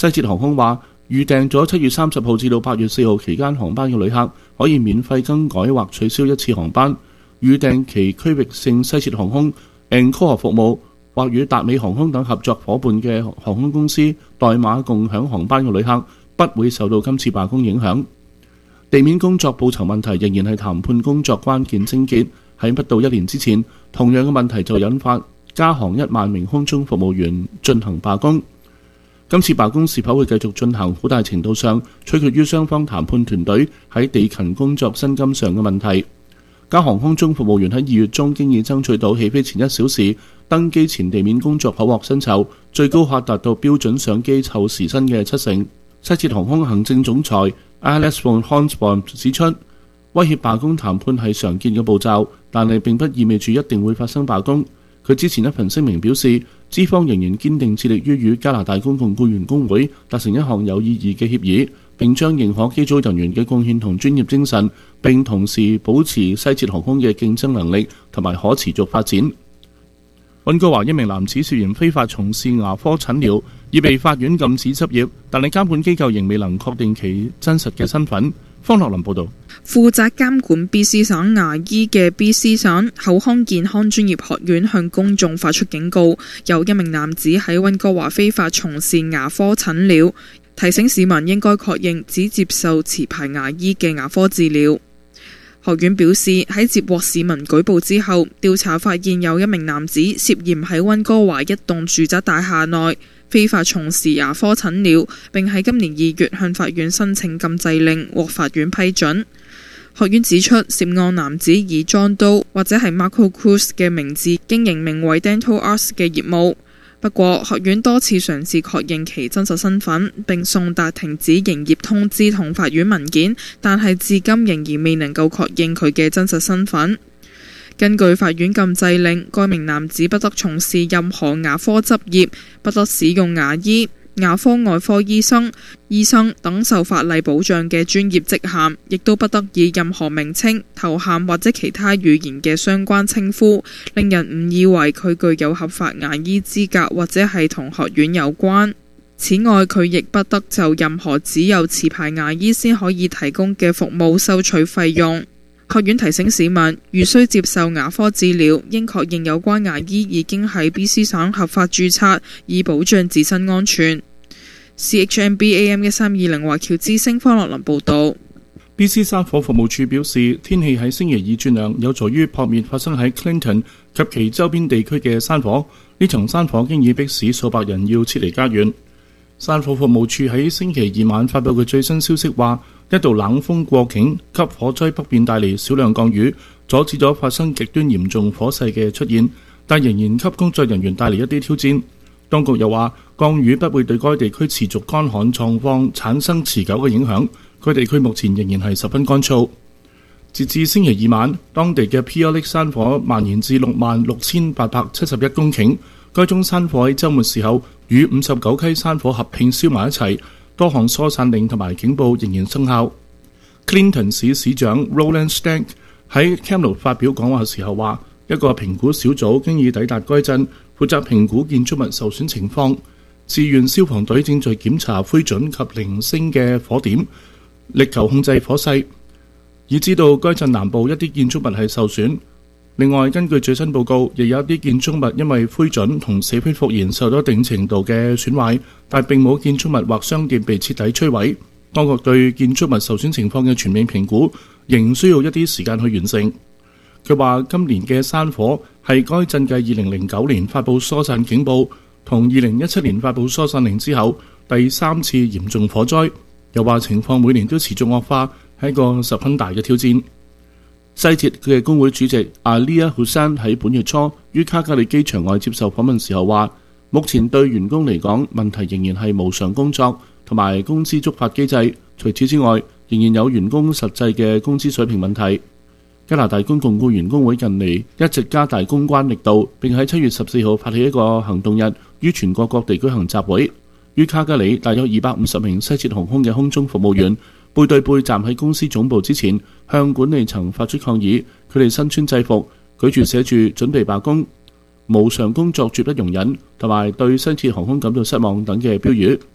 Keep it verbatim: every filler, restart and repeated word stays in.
西捷航空話，預訂咗七月三十號至到八月四號期間航班嘅旅客可以免費更改或取消一次航班。預訂其區域性西捷航空、Encore 服務或與達美航空等合作伙伴嘅航空公司代碼共享航班嘅旅客不會受到今次罷工影響。地面工作報酬問題仍然係談判工作關鍵症結。喺不到一年之前，同樣嘅問題就引發加航一萬名空中服務員進行罷工。今次罷工是否會繼續進行，好大程度上取決於雙方談判團隊喺地勤工作薪金上嘅問題。加航空中服務員喺二月中經已爭取到起飛前一小時登機前地面工作可獲薪酬，最高可達到標準上機後時薪嘅七成。西捷航空行政總裁 Alex von Hornsborn 指出，威脅罷工談判係常見嘅步驟，但係並不意味住一定會發生罷工。佢之前一份聲明表示，資方仍然堅定致力於與加拿大公共僱員工會達成一項有意義嘅協議，並將認可機組人員嘅貢獻同專業精神，並同時保持西捷航空嘅競爭能力同埋可持續發展。溫哥華一名男子涉嫌非法從事牙科診療，已被法院禁止執業，但係監管機構仍未能確定其真實嘅身份。方樂林報導。 負責監管 B C 省牙醫嘅 B C 省口腔健康專業學院向公眾發出警告，有一名男子喺溫哥華非法從事牙科診療，提醒市民應該確認只接受持牌牙醫嘅牙科治療。學院表示，喺接獲市民舉報之後，調查發現有一名男子涉嫌喺溫哥華一棟住宅大廈內非法從事牙科診療，並喺今年二月向法院申請禁制令，獲法院批准。學院指出，涉案男子以 John Doe 或者係 Marco Cruz 嘅名字經營名為 Dental Arts 嘅業務。不過，學院多次嘗試確認其真實身份，並送達停止營業通知同法院文件，但係至今仍然未能夠確認佢嘅真實身份。根據法院禁制令，該名男子不得從事任何牙科執業，不得使用牙醫、牙科外科醫生、醫生等受法例保障嘅專業職銜，亦都不得以任何名稱、頭銜或者其他語言嘅相關稱呼，令人誤以為佢具有合法牙醫資格或者係同學院有關。此外，佢亦不得就任何只有持牌牙醫先可以提供嘅服務收取費用。學院提醒市民，如需接受牙科治療，應確認有關牙醫已經喺 B C 省合法註冊，以保障自身安全。C H M B A M 一三二零華僑之聲方樂林報導。 B C 山火服務處表示，天氣喺星期二轉涼，有助於撲滅發生喺 Clinton 及其周邊地區嘅山火。呢場山火經已迫使數百人要撤離家園。山火服務處喺星期二晚發布嘅最新消息話，一道冷風過境，給火災北邊帶嚟少量降雨，阻止咗發生極端嚴重火勢嘅出現，但仍然給工作人員帶嚟一啲挑戰。當局又話，降雨不會對該地區持續乾旱狀況產生持久嘅影響，該地區目前仍然係十分乾燥。截至星期二晚，當地嘅 Piolik 山火蔓延至六萬六千八百七十一公頃。該宗山火喺週末時候與五十九溪山火合併燒埋一齊，多項疏散令同埋警報仍然生效。Clinton 市市長 Roland Stank 喺 Kamloops 發表講話時候話，一個評估小組經已抵達該鎮，負責評估建築物受損情況。志願消防隊正在檢查灰燼及零星嘅火點，力求控制火勢，已知道該鎮南部一啲建築物係受損。另外，根據最新報告，亦有一啲建築物因為灰燼同死灰復燃受到一定程度嘅損壞，但並冇建築物或商店被徹底摧毀。當局對建築物受損情況嘅全面評估仍需要一啲時間去完成。佢話今年嘅山火係該鎮繼二零零九年發布疏散警報同二零一七年發布疏散令之後第三次嚴重火災。又話情況每年都持續惡化，係一個十分大嘅挑戰。西捷嘅工會主席阿利亞胡山喺本月初於卡加利機場外接受訪問時候話，目前對員工嚟講，問題仍然係無償工作同埋工資觸發機制。除此之外，仍然有員工實際嘅工資水平問題。加拿大公共僱員工會近嚟一直加大公關力度，並喺七月十四號發起一個行動日，於全國各地舉行集會。於卡加里，大約二百五十名西捷航空嘅空中服務員背對背站喺公司總部之前，向管理層發出抗議。佢哋身穿制服，舉住寫住準備罷工、無償工作絕不容忍同埋對西捷航空感到失望等嘅標語。